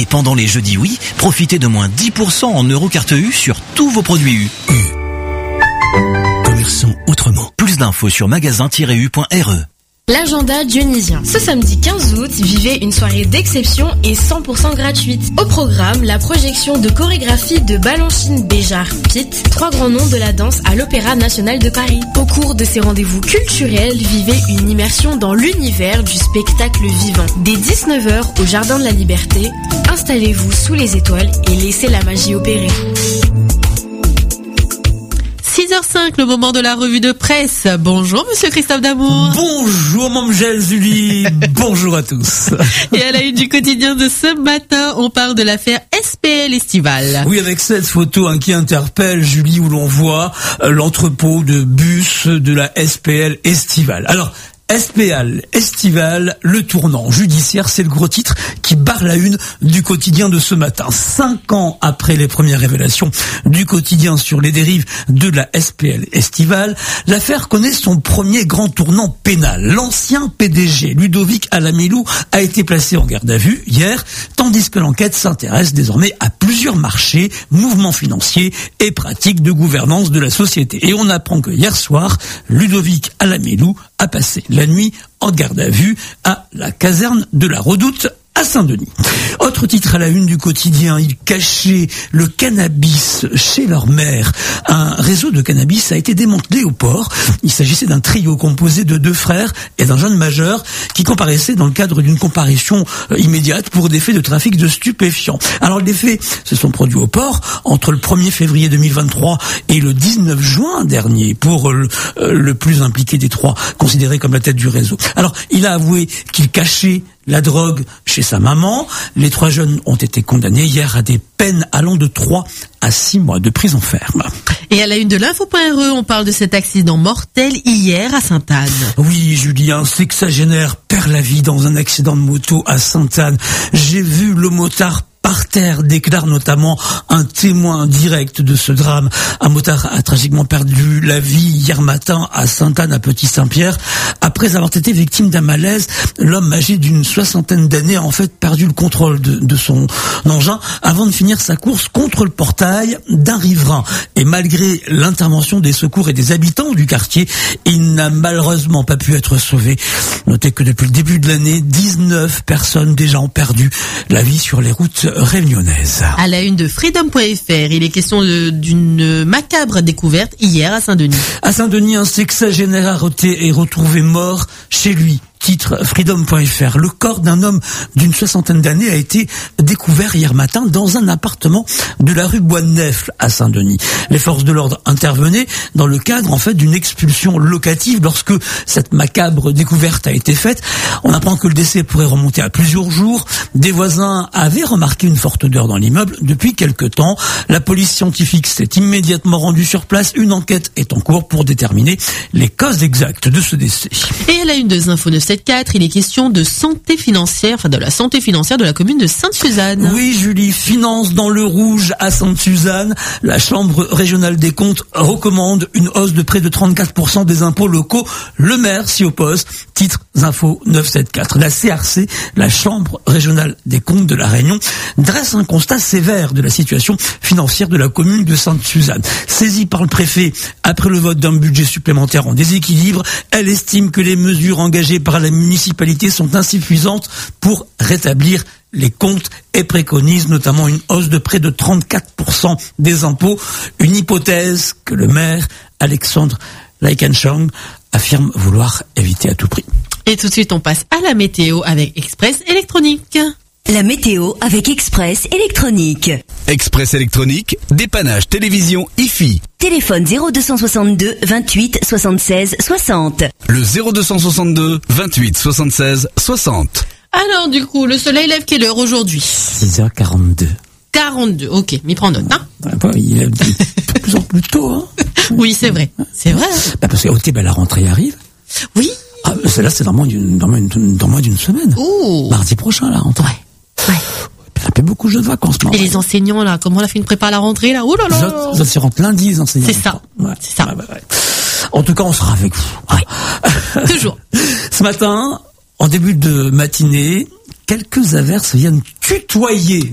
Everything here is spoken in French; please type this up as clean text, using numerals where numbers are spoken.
Et pendant les jeudis oui, profitez de moins 10% en euros carte U sur tous vos produits U. Commerçons autrement. Plus d'infos sur magasin-u.re. L'agenda dionysien. Ce samedi 15 août, vivez une soirée d'exception et 100% gratuite. Au programme, la projection de chorégraphie de Balanchine Béjart Pitt, 3 grands noms de la danse à l'Opéra National de Paris. Au cours de ces rendez-vous culturels, vivez une immersion dans l'univers du spectacle vivant. Dès 19h au Jardin de la Liberté, installez-vous sous les étoiles et laissez la magie opérer. 6h05, le moment de la revue de presse. Bonjour monsieur Christophe Damour. Bonjour Mamgel Julie. Bonjour à tous. Et à la une du quotidien de ce matin, on parle de l'affaire SPL Estival. Oui, avec cette photo qui interpelle Julie, où l'on voit l'entrepôt de bus de la SPL Estival. Alors, SPL Estival, le tournant judiciaire, c'est le gros titre qui barre la une du quotidien de ce matin. 5 ans après les premières révélations du quotidien sur les dérives de la SPL Estival, l'affaire connaît son premier grand tournant pénal. L'ancien PDG Ludovic Alamilou a été placé en garde à vue hier, tandis que l'enquête s'intéresse désormais à plusieurs marchés, mouvements financiers et pratiques de gouvernance de la société. Et on apprend que hier soir, Ludovic Alamilou a passé la nuit en garde à vue à la caserne de la Redoute à Saint-Denis. Autre titre à la une du quotidien, ils cachaient le cannabis chez leur mère. Un réseau de cannabis a été démantelé au port. Il s'agissait d'un trio composé de 2 frères et d'un jeune majeur qui comparaissait dans le cadre d'une comparution immédiate pour des faits de trafic de stupéfiants. Alors les faits se sont produits au port entre le 1er février 2023 et le 19 juin dernier pour le plus impliqué des 3, considéré comme la tête du réseau. Alors il a avoué qu'il cachait la drogue chez sa maman. Les 3 jeunes ont été condamnés hier à des peines allant de 3 à 6 mois de prison ferme. Et à la une de l'info.re, on parle de cet accident mortel hier à Sainte-Anne. Oui, Julien, c'est que ça perd la vie dans un accident de moto à Sainte-Anne. J'ai vu le motard par terre, déclare notamment un témoin direct de ce drame. Un motard a tragiquement perdu la vie hier matin à Sainte-Anne, à Petit-Saint-Pierre. Après avoir été victime d'un malaise, l'homme âgé d'une 60aine d'années a en fait perdu le contrôle de son engin avant de finir sa course contre le portail d'un riverain. Et malgré l'intervention des secours et des habitants du quartier, il n'a malheureusement pas pu être sauvé. Notez que depuis le début de l'année, 19 personnes déjà ont perdu la vie sur les routes réunionnaise. À la une de Freedom.fr, il est question d'une macabre découverte hier à Saint-Denis. À Saint-Denis, un sexagénaire est retrouvé mort chez lui. Titre Freedom.fr. Le corps d'un homme d'une 60aine d'années a été découvert hier matin dans un appartement de la rue Bois-de-Nefle à Saint-Denis. Les forces de l'ordre intervenaient dans le cadre en fait d'une expulsion locative. Lorsque cette macabre découverte a été faite, on apprend que le décès pourrait remonter à plusieurs jours. Des voisins avaient remarqué une forte odeur dans l'immeuble depuis quelque temps. La police scientifique s'est immédiatement rendue sur place. Une enquête est en cours pour déterminer les causes exactes de ce décès. Et à la une des infos de 7.4, il est question de santé financière, de la santé financière de la commune de Sainte-Suzanne. Oui, Julie, finance dans le rouge à Sainte-Suzanne. La Chambre régionale des comptes recommande une hausse de près de 34% des impôts locaux. Le maire s'y oppose. Titre Info 974. La CRC, la Chambre régionale des comptes de la Réunion, dresse un constat sévère de la situation financière de la commune de Sainte-Suzanne. Saisie par le préfet après le vote d'un budget supplémentaire en déséquilibre, elle estime que les mesures engagées par la municipalité sont insuffisantes pour rétablir les comptes et préconise notamment une hausse de près de 34% des impôts, une hypothèse que le maire Alexandre Laikanchong affirme vouloir éviter à tout prix. Et tout de suite, on passe à la météo avec Express Électronique. La météo avec Express Électronique. Express Électronique, dépannage télévision IFI. Téléphone 0262 28 76 60. Le 0262 28 76 60. Alors du coup, le soleil lève quelle heure aujourd'hui ? 6h42. 42, ok, m'y prends note, hein. Il lève de plus en plus tôt, hein. Oui, c'est vrai, c'est vrai. Parce qu'à OT, la rentrée arrive. Oui. Ah, celle-là, c'est dans moins d'une semaine. Oh. Mardi prochain, la rentrée. Ouais. Ça fait beaucoup de jeux de vacances, maintenant. Et les enseignants, là, comment on a fait une prépa à la rentrée, là? Oh là là! Les autres rentrent lundi, les enseignants. C'est ça. Ouais. C'est ça. Ouais. En tout cas, on sera avec vous. Ouais. Toujours. Ce matin, en début de matinée, quelques averses viennent tutoyer